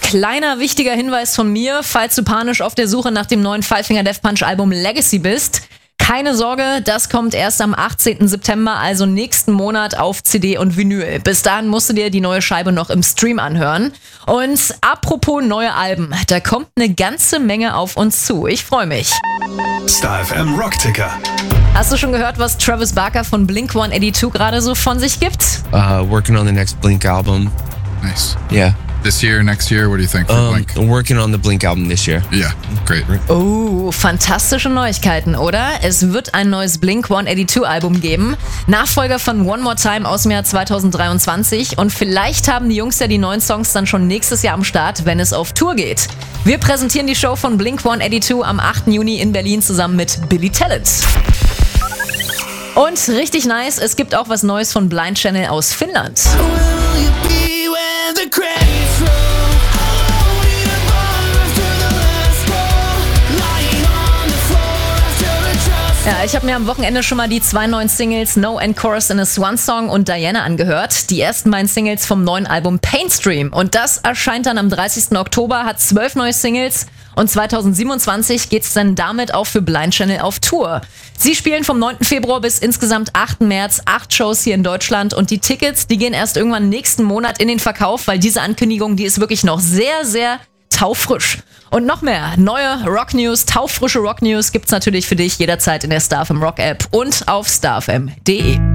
kleiner, wichtiger Hinweis von mir, falls du panisch auf der Suche nach dem neuen Five Finger Death Punch Album Legacy bist. Keine Sorge, das kommt erst am 18. September, also nächsten Monat auf CD und Vinyl. Bis dahin musst du dir die neue Scheibe noch im Stream anhören. Und apropos neue Alben, da kommt eine ganze Menge auf uns zu. Ich freue mich. Star FM Rockticker. Hast du schon gehört, was Travis Barker von Blink-182 gerade so von sich gibt? Working on the next Blink album. Nice. Yeah. This year, next year, what do you think for Blink? I'm working on the Blink album this year. Yeah, great. Oh, fantastische Neuigkeiten, oder? Es wird ein neues Blink-182-Album geben. Nachfolger von One More Time aus dem Jahr 2023. Und vielleicht haben die Jungs ja die neuen Songs dann schon nächstes Jahr am Start, wenn es auf Tour geht. Wir präsentieren die Show von Blink-182 am 8. Juni in Berlin zusammen mit Billy Talent. Und richtig nice, es gibt auch was Neues von Blind Channel aus Finnland. Ja, ich habe mir am Wochenende schon mal die 2 neuen Singles No and Chorus in a Swan Song und Diana angehört. Die ersten beiden Singles vom neuen Album Painstream. Und das erscheint dann am 30. Oktober, hat 12 neue Singles. Und 2027 geht's dann damit auch für Blind Channel auf Tour. Sie spielen vom 9. Februar bis insgesamt 8. März 8 Shows hier in Deutschland. Und die Tickets, die gehen erst irgendwann nächsten Monat in den Verkauf, weil diese Ankündigung, die ist wirklich noch sehr, sehr taufrisch. Und noch mehr neue Rock-News, taufrische Rock-News gibt's natürlich für dich jederzeit in der Star FM Rock-App und auf starfm.de.